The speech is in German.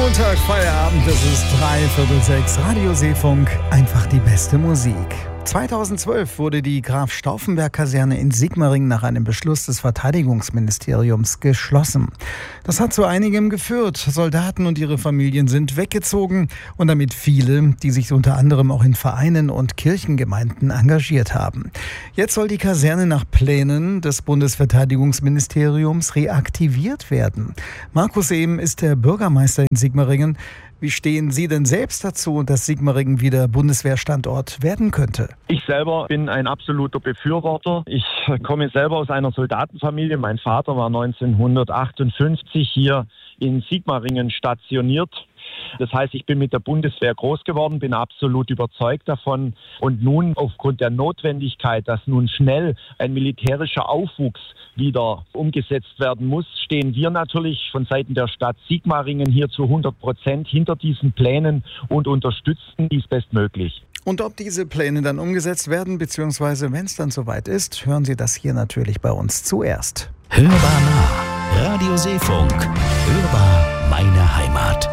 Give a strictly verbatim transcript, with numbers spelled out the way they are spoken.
Montag, Feierabend, es ist drei Viertel sechs, Radio Seefunk, einfach die beste Musik. zweitausendzwölf wurde die Graf-Stauffenberg-Kaserne in Sigmaringen nach einem Beschluss des Verteidigungsministeriums geschlossen. Das hat zu einigem geführt. Soldaten und ihre Familien sind weggezogen und damit viele, die sich unter anderem auch in Vereinen und Kirchengemeinden engagiert haben. Jetzt soll die Kaserne nach Plänen des Bundesverteidigungsministeriums reaktiviert werden. Markus Ehm ist der Bürgermeister in Sigmaringen. Wie stehen Sie denn selbst dazu, dass Sigmaringen wieder Bundeswehrstandort werden könnte? Ich selber bin ein absoluter Befürworter. Ich komme selber aus einer Soldatenfamilie. Mein Vater war neunzehnhundertachtundfünfzig hier in Sigmaringen stationiert. Das heißt, ich bin mit der Bundeswehr groß geworden, bin absolut überzeugt davon. Und nun aufgrund der Notwendigkeit, dass nun schnell ein militärischer Aufwuchs wieder umgesetzt werden muss, stehen wir natürlich von Seiten der Stadt Sigmaringen hier zu hundert Prozent hinter diesen Plänen und unterstützen dies bestmöglich. Und ob diese Pläne dann umgesetzt werden, beziehungsweise wenn es dann soweit ist, hören Sie das hier natürlich bei uns zuerst. Hörbar nah, Radio Seefunk, hörbar meine Heimat.